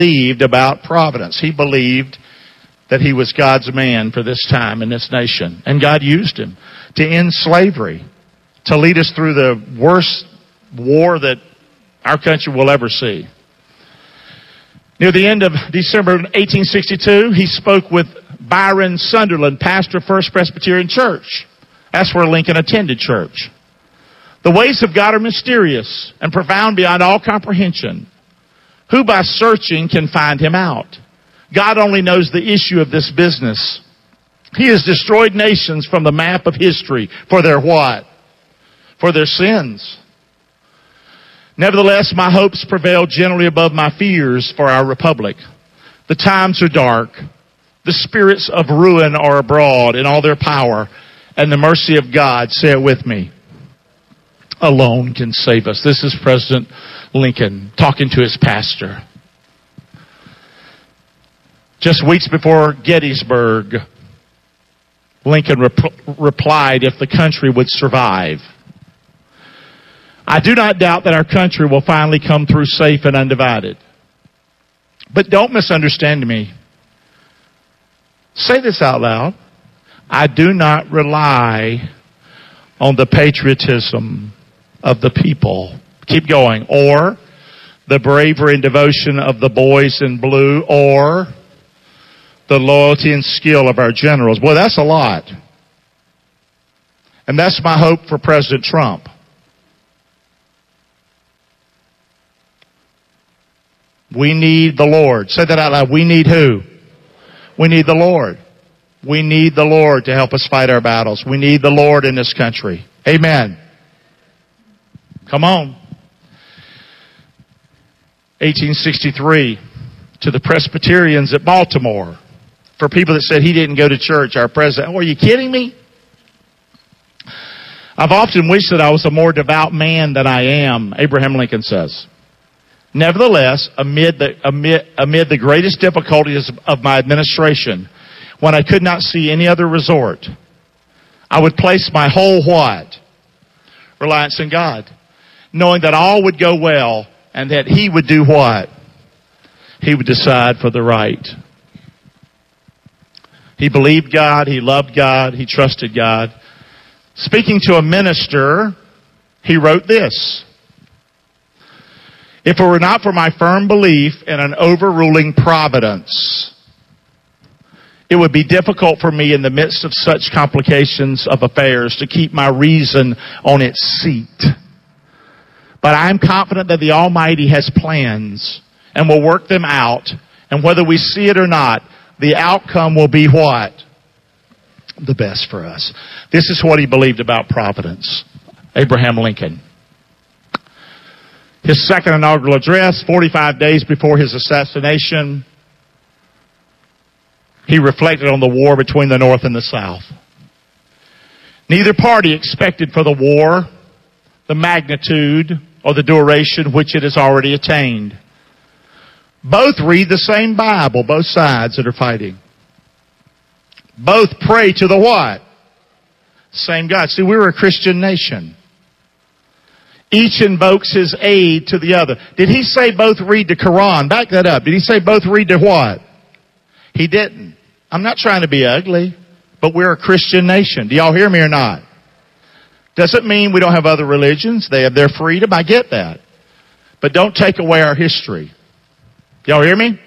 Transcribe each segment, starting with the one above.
believed about providence. He believed that he was God's man for this time in this nation. And God used him to end slavery, to lead us through the worst war that our country will ever see. Near the end of December 1862, he spoke with Byron Sunderland, pastor of First Presbyterian Church. That's where Lincoln attended church. The ways of God are mysterious and profound beyond all comprehension. Who by searching can find him out? God only knows the issue of this business. He has destroyed nations from the map of history for their what? For their sins. Nevertheless, my hopes prevail generally above my fears for our republic. The times are dark. The spirits of ruin are abroad in all their power, and the mercy of God, say it with me, alone can save us. This is President Lincoln talking to his pastor. Just weeks before Gettysburg, Lincoln replied, if the country would survive. I do not doubt that our country will finally come through safe and undivided. But don't misunderstand me. Say this out loud. I do not rely on the patriotism of the people. Keep going. Or the bravery and devotion of the boys in blue, or the loyalty and skill of our generals. Boy, that's a lot. And that's my hope for President Trump. We need the Lord. Say that out loud. We need who? We need the Lord. We need the Lord to help us fight our battles. We need the Lord in this country. Amen. Come on. 1863, to the Presbyterians at Baltimore. For people that said he didn't go to church, our president, oh, are you kidding me? I've often wished that I was a more devout man than I am, Abraham Lincoln says. Nevertheless, amid the greatest difficulties of my administration, when I could not see any other resort, I would place my whole what? Reliance in God, knowing that all would go well and that He would do what? He would decide for the right. He believed God, he loved God, he trusted God. Speaking to a minister, he wrote this. If it were not for my firm belief in an overruling providence, it would be difficult for me in the midst of such complications of affairs to keep my reason on its seat. But I am confident that the Almighty has plans and will work them out. And whether we see it or not, the outcome will be what? The best for us. This is what he believed about providence. Abraham Lincoln. His second inaugural address, 45 days before his assassination, he reflected on the war between the North and the South. Neither party expected for the war the magnitude or the duration which it has already attained. Both read the same Bible, both sides that are fighting. Both pray to the what? Same God. See, we're a Christian nation. Each invokes his aid to the other. Did he say both read the Quran? Back that up. Did he say both read the what? He didn't. I'm not trying to be ugly, but we're a Christian nation. Do y'all hear me or not? Doesn't mean we don't have other religions. They have their freedom. I get that. But don't take away our history. Y'all hear me?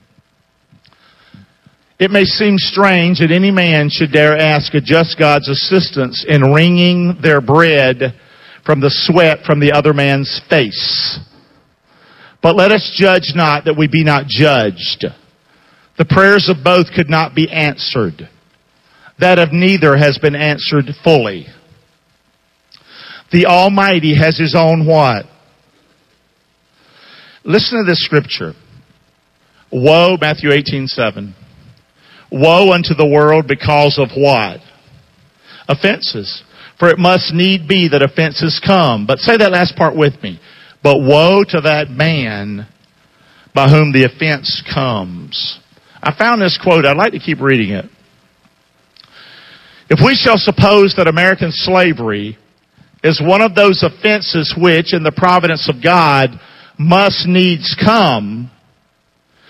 It may seem strange that any man should dare ask a just God's assistance in wringing their bread from the sweat from the other man's face. But let us judge not that we be not judged. The prayers of both could not be answered. That of neither has been answered fully. The Almighty has His own what? Listen to this scripture. Woe, Matthew 18:7. Woe unto the world because of what? Offenses. For it must need be that offenses come. But say that last part with me. But woe to that man by whom the offense comes. I found this quote. I'd like to keep reading it. If we shall suppose that American slavery is one of those offenses which, in the providence of God, must needs come,